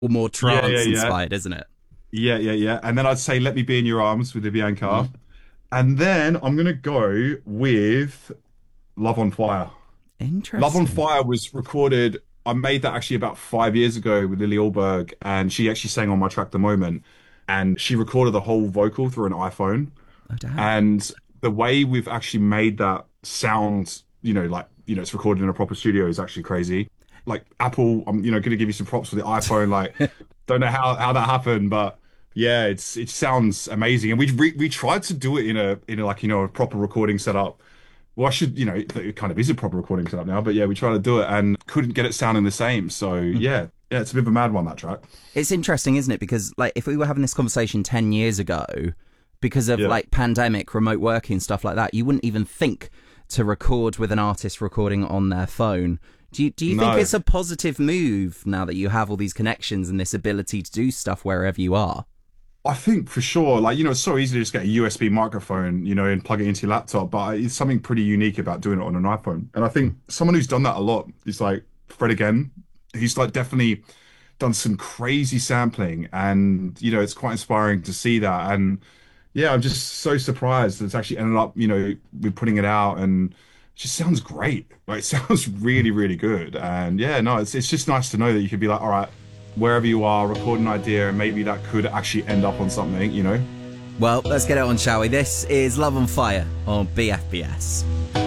more Yeah, trance yeah, yeah. inspired, isn't it? Yeah, yeah, yeah. And then I'd say Let Me Be in Your Arms with the Bianca. Mhm. And then I'm gonna go with Love on Fire. Love on Interesting. Fire was recorded. I made that actually about 5 years ago with Lily Alberg, and she actually sang on my track The Moment. And she recorded the whole vocal through an iPhone. Oh, damn. And the way we've actually made that sound, it's recorded in a proper studio is actually crazy. Like Apple, I'm, going to give you some props for the iPhone. Like, don't know how that happened, but yeah, it sounds amazing. And we tried to do it in a like a proper recording setup. Well, I should, it kind of is a proper recording setup now, but yeah, we tried to do it and couldn't get it sounding the same. So yeah, it's a bit of a mad one, that track. It's interesting, isn't it? Because like if we were having this conversation 10 years ago, because of Yeah. like pandemic, remote working, stuff like that, you wouldn't even think to record with an artist recording on their phone. Do you think No. it's a positive move now that you have all these connections and this ability to do stuff wherever you are? I think for sure, like, it's so easy to just get a USB microphone, and plug it into your laptop, but it's something pretty unique about doing it on an iPhone. And I think someone who's done that a lot is like Fred again. He's like definitely done some crazy sampling, and it's quite inspiring to see that. And yeah, I'm just so surprised that it's actually ended up, we're putting it out, and it just sounds great. Like, it sounds really, really good. And yeah, no, it's just nice to know that you could be like, all right, wherever you are, record an idea, and maybe that could actually end up on something. Well, let's get it on, shall we? This is Love on Fire on BFBS.